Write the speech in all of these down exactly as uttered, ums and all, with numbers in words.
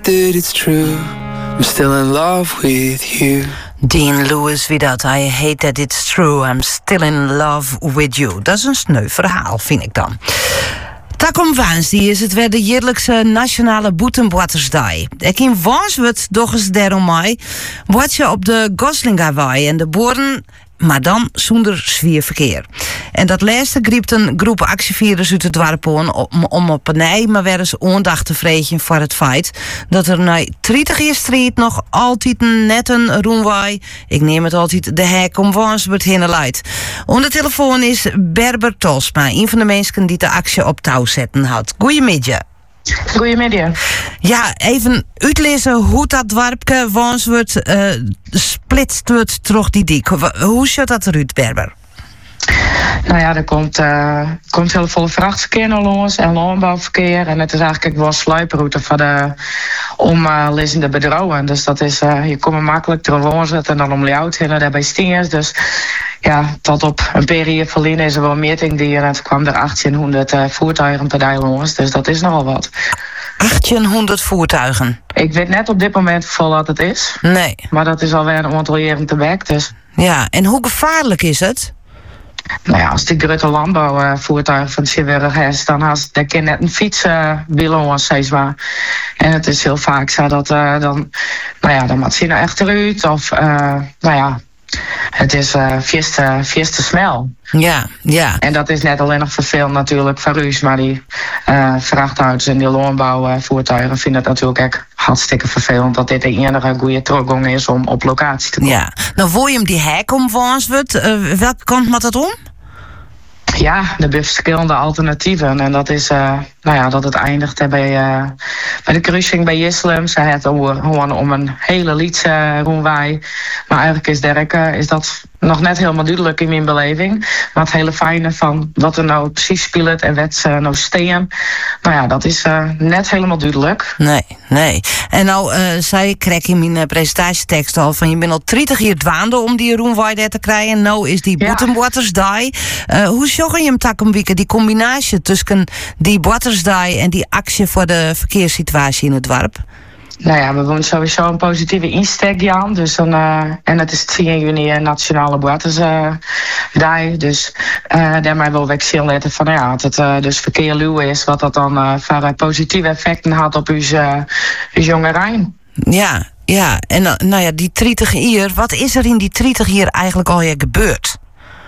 that it's true. I'm still in love with you. Dean Lewis, wie dat? I hate that it's true. I'm still in love with you. Dat is een sneu verhaal, vind ik dan. Takom Woensdag is het weer de jaarlijkse nationale Boetenboatersdag. Ik in Wanswet doch eens daarom mij. Wat je op de Goslingawaai en de boeren, maar dan zonder zwierverkeer. En dat laatste griep een groep actievierders uit het dorp aan om, om op een ei maar weer eens aandacht te vregen voor het feit dat er na dertig jaar strijd nog altijd net een roenwaai, ik neem het altijd de hek om Wansbert heen leidt. Aan de telefoon is Berber Tosma, een van de mensen die de actie op touw zetten had. Goedemiddag. Goedemiddag. Ja, even uitlezen hoe dat dorpje Wansbert uh, splitst wordt terug die dik. Hoe ziet dat eruit, Berber? Nou ja, er komt, uh, komt heel veel vrachtverkeer naar ons en landbouwverkeer. En het is eigenlijk wel een sluiproute voor de omliggende bedrijven. Dus dat is, uh, je komt makkelijk terug zetten en dan om Ljout heen en daarbij Stiers. Dus ja, tot op een periode verleden is er wel meer dingen. En toen kwam er achttienhonderd uh, voertuigen per dag langs. Dus dat is nogal wat. achttienhonderd voertuigen? Ik weet net op dit moment vol wat het is. Nee. Maar dat is alweer een aantal jaren te back. Dus. Ja, en hoe gevaarlijk is het? Nou ja, als die grote landbouwvoertuigen van Sjewerg is, dan has de kind net een fiets uh, willen ons steeds maar. En het is heel vaak zo dat uh, dan, nou ja, dan moet ze nou achteruit of, uh, nou ja, het is uh, vieste, vieste smel. Ja, ja. En dat is net alleen nog vervelend natuurlijk voor u, maar die uh, vrachtauto's en die landbouwvoertuigen vinden het natuurlijk echt hartstikke vervelend dat dit de enige goede toegang is om op locatie te komen. Ja, nou voor je hem die hek om Wanswet, uh, welke kant moet dat om? Ja, er zijn verschillende alternatieven. En dat is, uh, nou ja, dat het eindigt bij, uh, bij de cruising bij Islum. Ze het gewoon om een hele liedse roenwaai. Maar eigenlijk is, Derk, uh, is dat nog net helemaal duidelijk in mijn beleving. Maar het hele fijne van wat er nou precies speelt en wat ze nou steen. Nou ja, dat is uh, net helemaal duidelijk. Nee, nee. En nou uh, zei ik, kreeg in mijn uh, presentatietekst al van je bent al dertig jaar dwaande om die roenwaai daar te krijgen. Nou is die Boetenboatersdag. Uh, hoe zorg je hem tak om wieken, die combinatie tussen die Boatersdag en die actie voor de verkeerssituatie in het dorp? Nou ja, we hebben sowieso een positieve insteek, Jan. Dus dan, uh, en het is tien juni Nationale Boatersdag. Dus uh, daarmee wil ik zien laten van ja, dat het uh, dus verkeer luw is, wat dat dan uh, voor positieve effecten had op uw, uh, uw jongerijn. Ja, ja. En uh, nou ja, die dertig jaar, wat is er in die dertig jaar eigenlijk al gebeurd?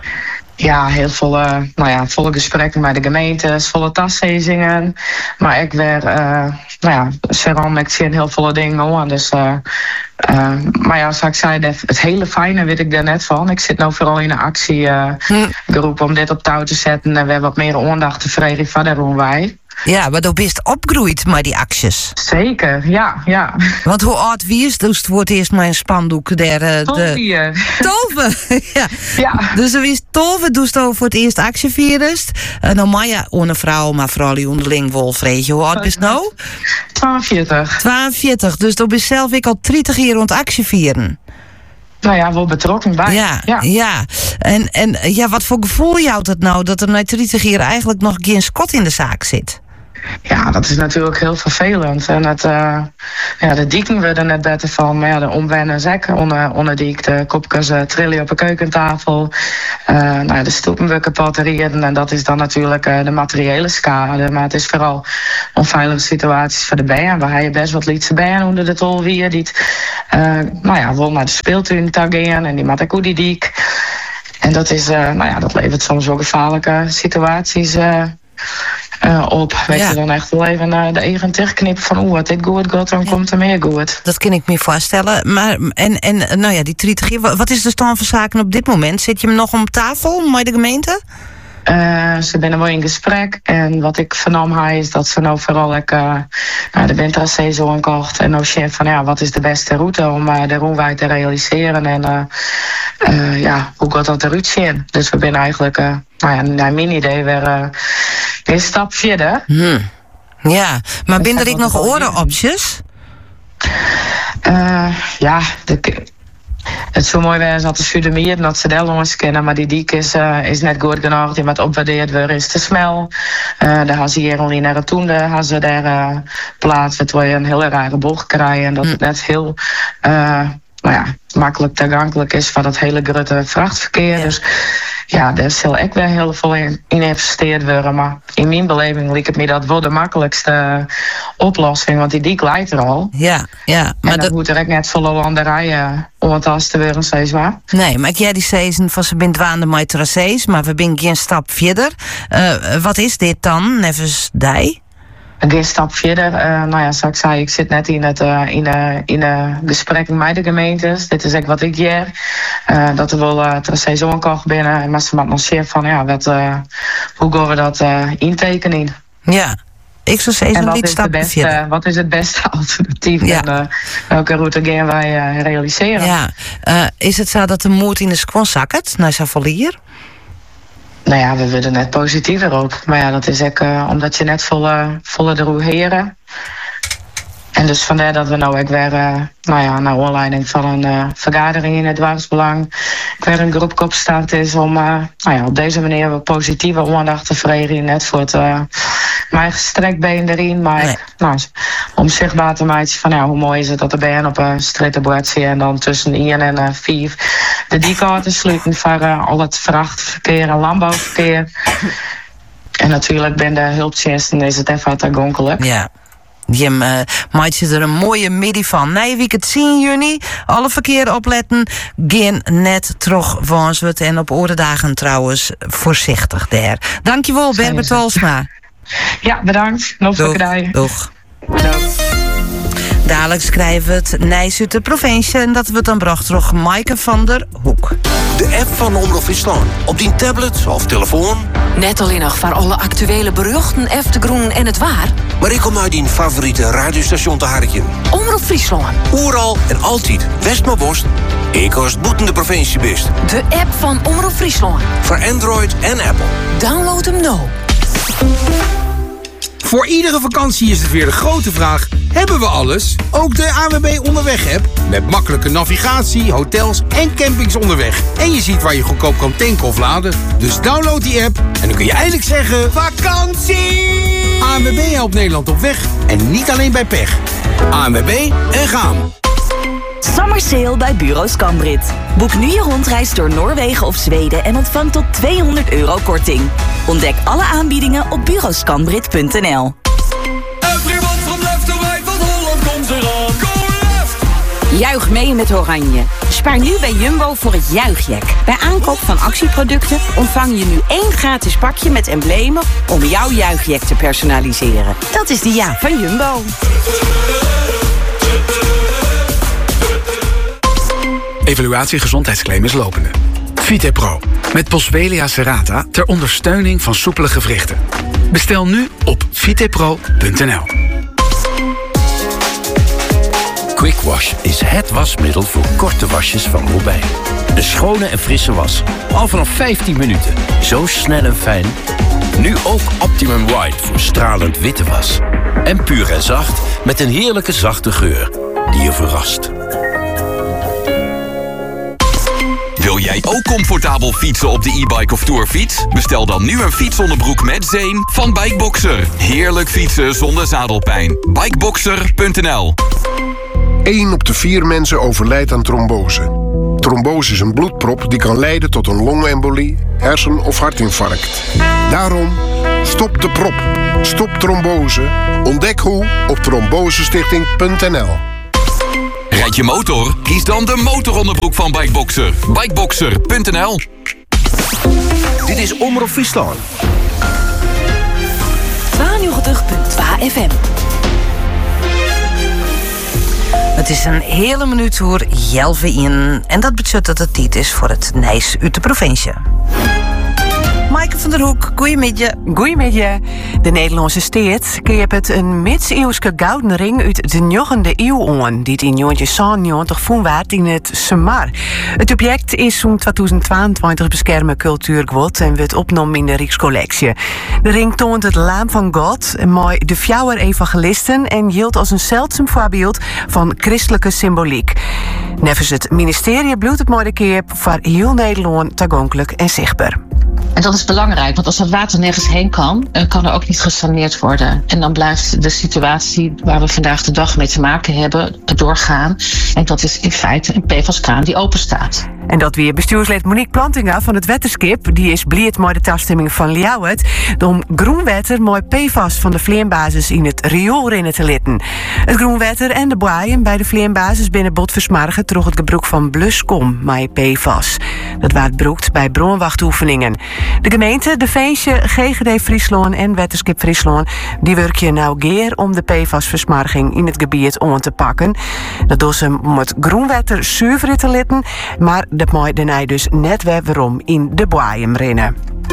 Ja, heel veel, uh, nou ja, volle gesprekken met de gemeentes, volle taslezingen. Maar ik weer, uh, nou ja, Seran, ik zie heel veel dingen hoor. Dus, uh, uh, maar ja, zoals ik zei, het hele fijne weet ik daar net van. Ik zit nou vooral in een actiegroep uh, om dit op touw te zetten en weer wat meer aandacht te vregen van de roenwaai. Ja, maar dan best opgroeid met die acties. Zeker, ja, ja. Want hoe oud wie is dus het wordt eerst maar een spandoek der uh, de Tolve. ja. ja. Dus er is Tolve doest voor het eerst actievierust. Uh, nou Maya, een vrouw, maar vooral die onderling wolfreetje. Hoe oud is het nou? tweeënveertig. tweeënveertig. Dus dan ben je zelf ik al dertig jaar rond actievieren. Nou ja, wel betrokken bij. Ja, ja. ja. En, en ja, wat voor gevoel jou dat nou dat er na dertig jaar eigenlijk nog geen schot in de zaak zit? Ja, dat is natuurlijk heel vervelend. En het, uh, ja, de dieken worden net beter van, maar ja, de omwennen zek onder, onder die de kopjes uh, trillen op een keukentafel. Uh, nou, de stoepen weer kapot rijden. En dat is dan natuurlijk uh, de materiële schade. Maar het is vooral onveilige situaties voor de bijen. Waar je best wat lietse bijen onder de tol weer. Die uh, nou ja, wil naar de speeltuin gaan en die maakt ook die diek. En dat is, uh, nou ja, dat levert soms wel gevaarlijke situaties uh, Uh, op. Weet ja. je dan echt wel even uh, de eigen terugknippen van oeh, wat dit goed gaat, dan ja. komt er meer goed. Dat kan ik me voorstellen. Maar en, en nou ja, die dertig jaar, wat is de stand van zaken op dit moment? Zit je hem nog op tafel met de gemeente? Uh, ze zijn wel in gesprek. En wat ik vernam heb is dat ze nou vooral ik, uh, naar de winterseizoen kocht. En nou zien van ja, wat is de beste route om uh, de roenwaai te realiseren. En uh, uh, ja, hoe gaat dat eruit zien? Dus we zijn eigenlijk, uh, nou ja, naar mijn idee weer uh, een stap verder. Hmm. Ja, maar ben er ik nog orenopjes? Uh, ja, de... het zo mooi was dat de Zuidermeer dat ze Delongs kennen, maar die dik is, uh, is net goed genoeg. Die moet opwaardeerd worden, is te smel. Uh, daar gaan ze hier al in naar het toen, gaan ze daar uh, plaatsen, terwijl je een hele rare bocht krijgt en dat het net heel uh, nou ja, makkelijk toegankelijk is van het hele grote vrachtverkeer. Ja. Dus ja, daar zal ik weer heel veel in, in investeerd worden. Maar in mijn beleving lijkt het me dat wel de makkelijkste oplossing. Want die dik leidt er al. Ja, ja. Maar en dan dat moet er ook net volle landerijen om het als te worden, steeds waar. Nee, maar jij die season van ze bent dwaande met tracés, maar we zijn geen stap verder. Uh, wat is dit dan, nevens die? Een stap verder. Uh, nou ja, zoals ik zei, ik zit net in het uh, in, uh, in uh, gesprek met de gemeentes. Dit is echt wat ik hier. Uh, dat er wel uh, tracés onkocht binnen. Maar ze maakt nog zeer van, ja, wat, uh, hoe gaan we dat uh, intekenen? Ja. Ik zou zeggen, en wat niet is, de beste, uh, wat is het beste alternatief? Ja. En uh, welke route gaan wij uh, realiseren? Ja. Uh, is het zo dat de moed in de squon zakken naar Savalier? Nou ja, we willen net positiever op. Maar ja, dat is ook uh, omdat je net volle, volle de roe heren. En dus vandaar dat we nou ook weer, uh, nou ja, naar aanleiding van een uh, vergadering in het dwarsbelang, weer een groepkop start is om, uh, nou ja, op deze manier wat positieve aandacht te vregen. Net voor het, uh, mijn gestrekbeen erin, maar nee. nou, om zichtbaar te maken van, ja, hoe mooi is het dat er bij op een strittenbord zie en dan tussen één en uh, vijf de die-kaarten sluiten voor uh, al het vrachtverkeer en landbouwverkeer. En natuurlijk ben de hulpdiensten is het even te gonkelijk. Ja. Je uh, maakt je er een mooie middag van. Nee, wie ik het zien juni. Alle verkeer opletten. Geen net terug van het. En op oordedagen trouwens voorzichtig daar. Dankjewel, Berbert Walsma. Ja, bedankt. Nog voor krijgen. Doeg. Dadelijk schrijven we het Nijs uit de provincie. En dat wordt dan bracht door Maaike van der Hoek. De app van Omroep Friesland. Op die tablet of telefoon. Net alleen nog voor alle actuele berichten, Eftegroen en het waar. Maar ik kom uit die favoriete radiostation te harken. Omroep Friesland. Oeral en altijd West maar Bost. Ik als het boetende provincie best. De app van Omroep Friesland. Voor Android en Apple. Download hem nu. Voor iedere vakantie is het weer de grote vraag: hebben we alles? Ook de A W B Onderweg-app. Met makkelijke navigatie, hotels en campings onderweg. En je ziet waar je goedkoop kan tanken of laden. Dus download die app en dan kun je eindelijk zeggen: vakantie! A W B helpt Nederland op weg en niet alleen bij pech. A W B en gaan. Summer Sale bij Bureau Scambrit. Boek nu je rondreis door Noorwegen of Zweden en ontvang tot tweehonderd euro korting. Ontdek alle aanbiedingen op bureau scambrit punt n l. Everyone from left to right, van Holland komt eraan. Go left! Juich mee met Oranje. Spaar nu bij Jumbo voor het juichjack. Bij aankoop van actieproducten ontvang je nu één gratis pakje met emblemen om jouw juichjack te personaliseren. Dat is de ja van Jumbo. Evaluatie gezondheidsclaim is lopende. VitePro. Met Boswellia serrata ter ondersteuning van soepele gewrichten. Bestel nu op vitepro punt n l. Quick Wash is het wasmiddel voor korte wasjes van Robijn. Een schone en frisse was. Al vanaf vijftien minuten. Zo snel en fijn. Nu ook Optimum White voor stralend witte was. En puur en zacht met een heerlijke zachte geur die je verrast. Wil jij ook comfortabel fietsen op de e-bike of tourfiets? Bestel dan nu een fietsonderbroek met zeem van Bikeboxer. Heerlijk fietsen zonder zadelpijn. Bikeboxer punt n l. één op de vier mensen overlijdt aan trombose. Trombose is een bloedprop die kan leiden tot een longembolie, hersen- of hartinfarct. Daarom, stop de prop. Stop trombose. Ontdek hoe op trombosestichting punt n l. Rijd je motor? Kies dan de motoronderbroek van Bikeboxer. Bikeboxer punt n l. Dit is Omroep Friesland. tweeënnegentig punt twee F M. Het is een hele minuut voor Jelve in. En dat betekent dat het tijd is voor het Nijs uit de provincie. Maaike van der Hoek, goeiemiddag. Goeiemiddag. De Nederlandse steed kreeg het een middeleeuwse gouden ring uit de negende eeuw aan, die in negentien zevenennegentig vond werd in het Semar. Het object is zo'n tweeduizend tweeëntwintig beschermd cultuurgoed en werd opgenomen in de Rijkscollectie. De ring toont het laam van God, maar de vier evangelisten en hield als een zeldzaam voorbeeld van christelijke symboliek. Nevens het ministerie bloedt het mooie keer voor heel Nederland toegankelijk en zichtbaar. En dat is belangrijk, want als dat water nergens heen kan, kan er ook niet gesaneerd worden. En dan blijft de situatie waar we vandaag de dag mee te maken hebben doorgaan. En dat is in feite een P F A S-kraan die open staat. En dat weer bestuurslid Monique Plantinga van het Wetterskip, die is blied met de tafstemming van Ljouwert om groenwetter mooi P F A S van de vleembasis in het riool rinnen te litten. Het groenwetter en de boeien bij de vleembasis binnen Botversmargen troeg het gebruik van bluskom met P F A S. Dat waard broekt bij bronwachtoefeningen. De gemeente, de Veensje, G G D Friesland en Wetterskip Friesland die werken nou geer om de P F A S-versmarging in het gebied aan te pakken. Dat doen ze om het groenwetter zuiver te litten, maar dat moet daarna dus net weer waarom in de boeien rennen.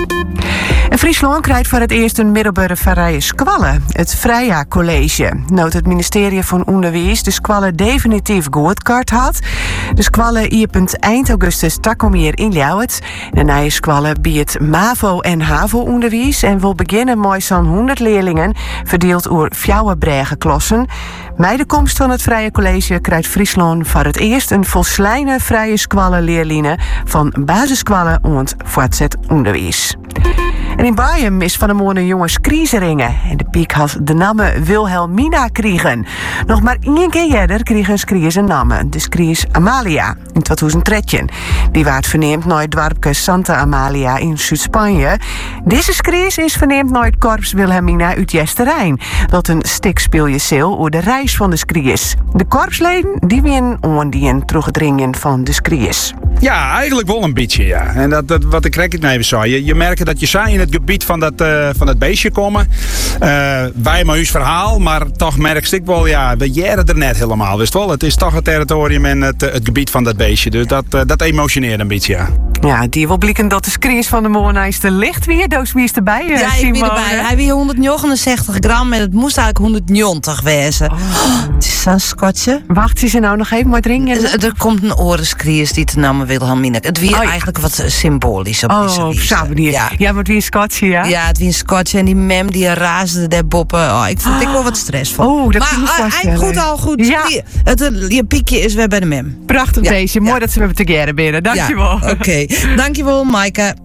En Friesland krijgt voor het eerst een middelbare vrije squallen, het Freya College. Nood het ministerie van Onderwijs de squallen definitief goedkard had. De squallen iepunt eind augustus takomier in Ljouwert. De nieuwe squallen biedt MAVO en HAVO-onderwijs en wil beginnen met zo'n honderd leerlingen, verdeeld over vier brege klassen. Bij de komst van het Vrije College krijgt Friesland voor het eerst een volslijne vrije squallenleerlingen van basissquallen en voortzet onderwijs. En in Bayern is van de morgen jongens kriezeringen. En de piek had de naam Wilhelmina kregen. Nog maar één keer eerder kreeg een skries een naam. De skries Amalia in tweeduizend dertien. Die werd verneemd naar het dorpje Santa Amalia in Zuid-Spanje. Deze skries is verneemd naar het korps Wilhelmina uit Jesterijn. Dat een stikspeelje zeel over de reis van de skries. De korpsleden die winnen ondien teruggedringen van de skries. Ja, eigenlijk wel een beetje, ja. En dat, dat wat ik net even zei. Je, je merkt dat je zij in het gebied van dat, uh, van dat beestje komen. Uh, wij maar uw verhaal, maar toch merk ik wel, ja, we jaren er net helemaal, wist wel. Het is toch het territorium en het, het gebied van dat beestje. Dus dat, uh, dat emotioneert een beetje, ja. Ja, die wil blikken dat de skries van de Moornijster ligt weer. Doos, wie is erbij? Uh, ja, ik ben erbij. Hij weer honderdnegenenzestig gram en het moest eigenlijk honderdnegentig wezen. Oh. Het is zo'n skotje. Wacht, ze nou nog even maar dringen. Er, er komt een orenskries die te namen Wilhelmina. Het weer oh, ja. eigenlijk wat symbolisch op oh, deze wijze. Oh, ja. Ja, maar het weer een skotje, ja? Ja, het weer een skotje en die mem die raasde de boppen. Oh, ik vond ik wel wat stressvol. Oh, dat maar uh, eigenlijk goed al goed. Ja. Het, het, je piekje is weer bij de mem. Prachtig ja. beestje. Mooi ja. dat ze met me together binnen. Dankjewel. Ja. Oké. Okay. Dankjewel, Maaike.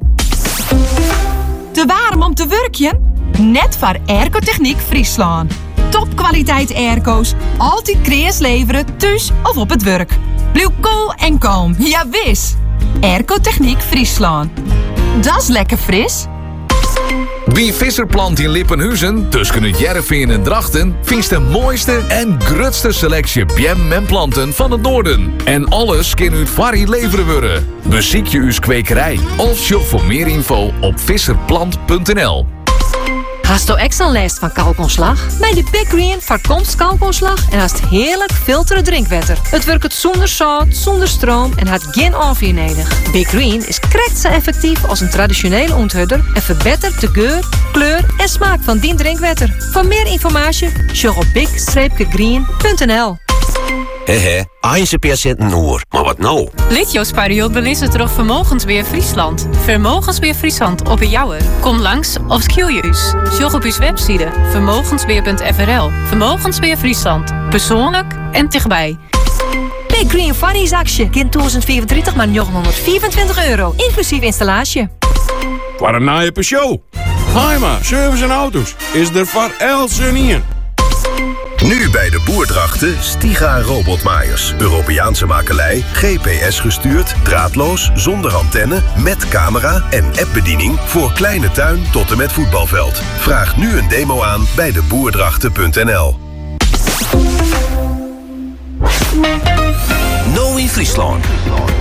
Te warm om te werken? Net voor Airco-Techniek Friesland. Topkwaliteit airco's. Altijd kreeg leveren, thuis of op het werk. Blijf cool en kalm. Ja, wis. Airco-Techniek Friesland. Dat is lekker fris. Bij Visserplant in Lippenhuizen, tussen het Jervin en Drachten, vindt de mooiste en grootste selectie biem en planten van het noorden. En alles kan u vari leveren worden. Beziek je uw kwekerij of shop voor meer info op visserplant punt n l. Hast u extra last van kalkontslag? Bij de Big Green voorkomt kalkontslag en haast heerlijk filteren drinkwater. Het werkt zonder zout, zonder stroom en had geen afweer nodig. Big Green is krekt zo effectief als een traditionele onthudder en verbetert de geur, kleur en smaak van die drinkwater. Voor meer informatie, check op big green punt n l. Hehe, een paar centen oer. Maar wat nou? Litjos-periode belisset door Vermogensbeheer Friesland. Vermogensbeheer Friesland op een jouwer. Kom langs of skill je us. Zorg op uw website vermogensbeheer punt f r l. Vermogensbeheer Friesland. Persoonlijk en dichtbij. Big Green Funnies-actie. Kind tweeduizend vierentwintig maar negenhonderdvierentwintig euro. Inclusief installatie. Wat een naaie show. Haima, service en auto's. Is er voor elke in. Nu bij de Boerdrachten Stiga robotmaaiers. Europeaanse makelij, G P S gestuurd, draadloos, zonder antenne, met camera en appbediening voor kleine tuin tot en met voetbalveld. Vraag nu een demo aan bij de boerdrachten punt n l. Nou in Friesland.